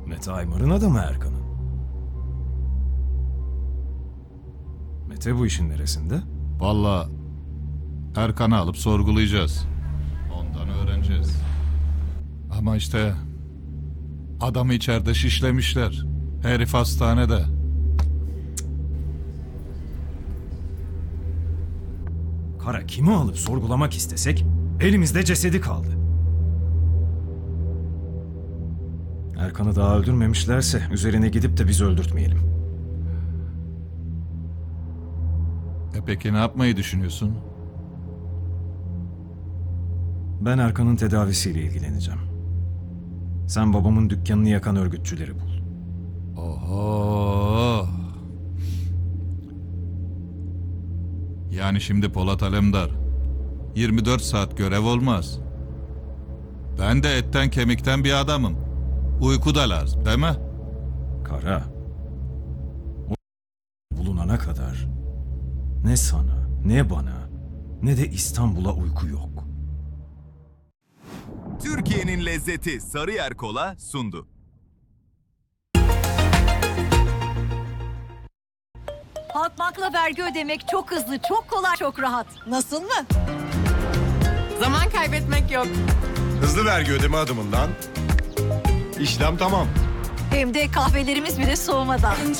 Mete Aymar'ın adamı Erkan'ın. Mete bu işin neresinde? Vallahi Erkan'ı alıp sorgulayacağız. Ondan öğreneceğiz. Ama işte adamı içeride şişlemişler. Herif hastanede. Kara kimi alıp sorgulamak istesek elimizde cesedi kaldı. Erkan'ı daha öldürmemişlerse üzerine gidip de biz öldürtmeyelim. Peki ne yapmayı düşünüyorsun? Ben Erkan'ın tedavisiyle ilgileneceğim. Sen babamın dükkanını yakan örgütçüleri bul. Oho! Yani şimdi Polat Alemdar 24 saat görev olmaz. Ben de etten kemikten bir adamım. Uyku da lazım, değil mi? Kara, o bulunana kadar ne sana, ne bana, ne de İstanbul'a uyku yok. Türkiye'nin lezzeti Sarıyer Kola sundu. Halkbank'la vergi ödemek çok hızlı, çok kolay, çok rahat. Nasıl mı? Zaman kaybetmek yok. Hızlı vergi ödeme adımından işlem tamam. Hem de kahvelerimiz bile soğumadan.